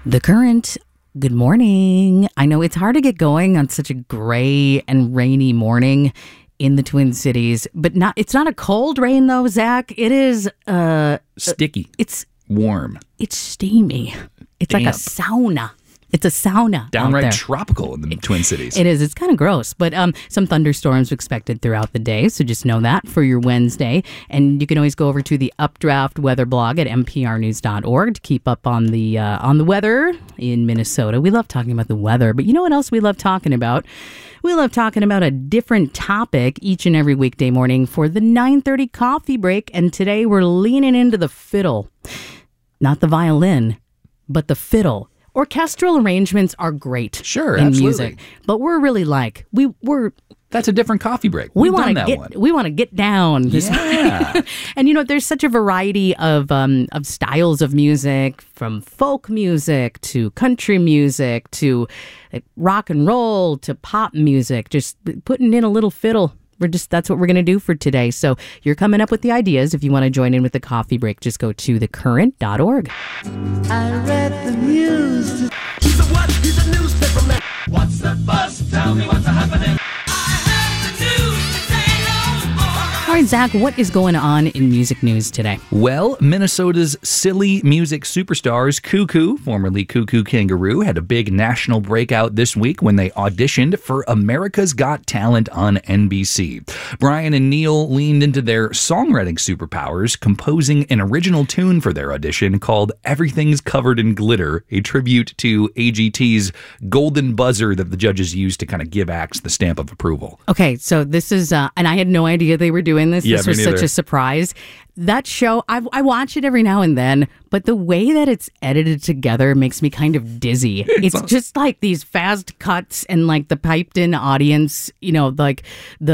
The Current. Good morning. I know it's hard to get going on such a gray and rainy morning in the Twin Cities, but it's not a cold rain though, Zach. It is sticky. It's warm. It's steamy. It's damp. like a sauna. It's a sauna. Downright out there. tropical in the Twin Cities. It is. It's kind of gross, but some thunderstorms expected throughout the day, so just know that for your Wednesday. And you can always go over to the Updraft weather blog at mprnews.org to keep up on the weather in Minnesota. We love talking about the weather, but you know what else we love talking about? We love talking about a different topic each and every weekday morning for the 9:30 coffee break, and today we're leaning into the fiddle. Not the violin, but the fiddle. Orchestral arrangements are great Sure, in absolutely. music, but we're really like we're That's a different coffee break. we We've want done to that get one. we want to get down. Yeah. And you know, there's such a variety of styles of music, from folk music to country music to rock and roll to pop music. Just putting in a little fiddle. That's what we're going to do for today. So you're coming up with the ideas. If you want to join in with the coffee break, just go to thecurrent.org. I read the news. He's a what? He's a newspaper man. What's the buzz? Tell me what's happening. I heard the news. Say no more. All right, Zach, what is going on in music news today? Well, Minnesota's silly music superstars Cuckoo, formerly Cuckoo Kangaroo, had a big national breakout this week when they auditioned for America's Got Talent on NBC. Brian and Neil leaned into their songwriting superpowers, composing an original tune for their audition called Everything's Covered in Glitter, a tribute to AGT's golden buzzer that the judges used to kind of give acts the stamp of approval. Okay, so this is, and I had no idea they were doing this. Yeah, This me was such neither. a surprise. That show, I watch it every now and then, but the way that it's edited together makes me kind of dizzy. It's just like these fast cuts and like the piped in audience, you know, like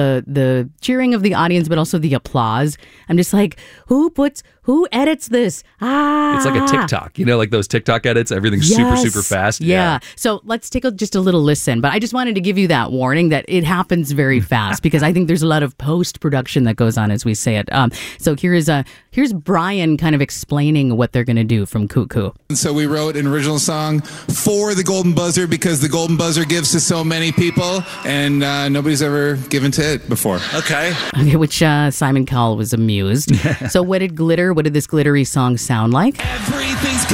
the cheering of the audience, but also the applause. I'm just like, who edits this? It's like a TikTok, you know, like those TikTok edits, everything's super fast. Yeah. So let's take just a little listen. But I just wanted to give you that warning that it happens very fast because I think there's a lot of post-production that goes on as we say it. So here's Brian kind of explaining what they're going to do from Cuckoo. And so we wrote an original song for the golden buzzer because the golden buzzer gives to so many people and nobody's ever given to it before. Okay. Which Simon Cowell was amused. So what did this glittery song sound like? Every